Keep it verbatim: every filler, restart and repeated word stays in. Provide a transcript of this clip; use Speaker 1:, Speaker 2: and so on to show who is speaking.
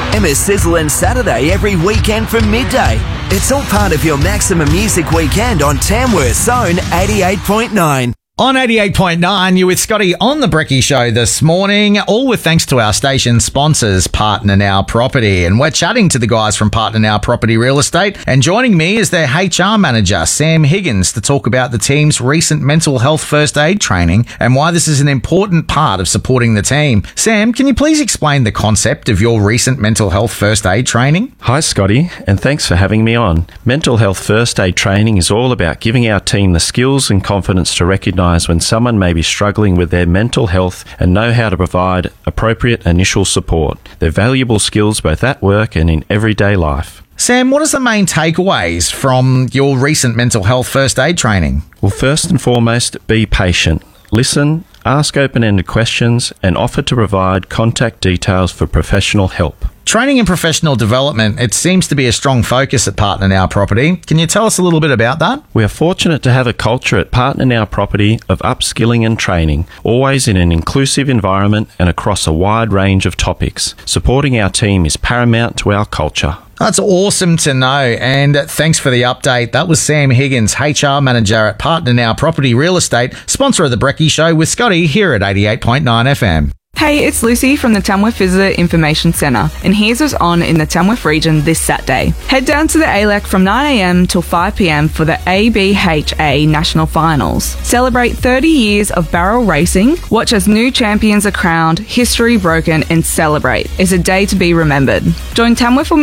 Speaker 1: Emma Sizzlin' Saturday every weekend from midday. It's all part of your Maximum Music Weekend on Tamworth's Zone eighty-eight point nine.
Speaker 2: On eighty-eight point nine, you're with Scotty on The Brekkie Show this morning, all with thanks to our station sponsors, Partner Now Property. And we're chatting to the guys from Partner Now Property Real Estate. And joining me is their H R manager, Sam Higgins, to talk about the team's recent mental health first aid training and why this is an important part of supporting the team. Sam, can you please explain the concept of your recent mental health first aid training?
Speaker 3: Hi, Scotty, and thanks for having me on. Mental health first aid training is all about giving our team the skills and confidence to recognise when someone may be struggling with their mental health and know how to provide appropriate initial support. They're valuable skills both at work and in everyday life.
Speaker 2: Sam, what are the main takeaways from your recent mental health first aid training?
Speaker 3: Well, first and foremost, be patient. Listen, ask open-ended questions, and offer to provide contact details for professional help.
Speaker 2: Training and professional development, it seems to be a strong focus at Partner Now Property. Can you tell us a little bit about that?
Speaker 3: We are fortunate to have a culture at Partner Now Property of upskilling and training, always in an inclusive environment and across a wide range of topics. Supporting our team is paramount to our culture.
Speaker 2: That's awesome to know, and thanks for the update. That was Sam Higgins, H R Manager at Partner Now Property Real Estate, sponsor of The Brekkie Show with Scotty here at eighty-eight point nine F M.
Speaker 4: Hey, it's Lucy from the Tamworth Visitor Information Centre, and here's what's on in the Tamworth region this Saturday. Head down to the A L E C from nine a m till five p m for the A B H A National Finals. Celebrate thirty years of barrel racing, watch as new champions are crowned, history broken, and celebrate. It's a day to be remembered. Join Tamworth